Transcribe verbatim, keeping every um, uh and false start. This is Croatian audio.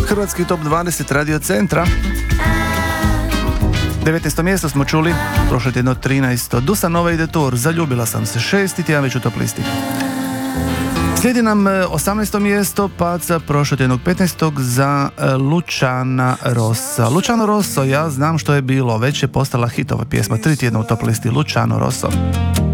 Hrvatski top dvadeset Radio Centra. devetnaesto mjesto smo čuli, prošlo tjedno trinaesto. Dusan Nova ide tur, Zaljubila sam se, šesti tjedan već u top listi. Slijedi nam osamnaesto mjesto, pad sa prošlotjednog petnaestog za Luciana Rossa. Luciano Rosso, ja znam što je bilo, već je postala hitova pjesma, tri tjedna u top listi, Luciano Rosso.